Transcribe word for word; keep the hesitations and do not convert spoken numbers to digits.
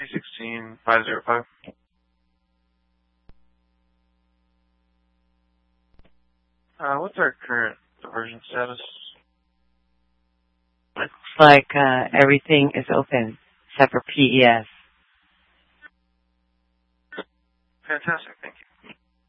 sixteen five zero five. Uh, what's our current diversion status? Looks like uh, everything is open except for P E S. Fantastic, thank you.